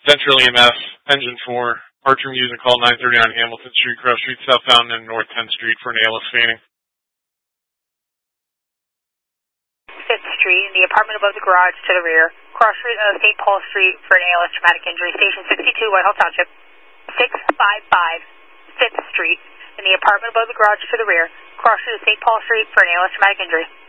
Central EMS, Engine 4, Archer Music Hall 930 on Hamilton Street, Cross Street, southbound, and North 10th Street for an ALS fainting. 5th Street, in the apartment above the garage to the rear, Cross Street of St. Paul Street for an ALS traumatic injury, Station 62, Whitehall Township. 655 5th Street, in the apartment above the garage to the rear, Cross Street of St. Paul Street for an ALS traumatic injury.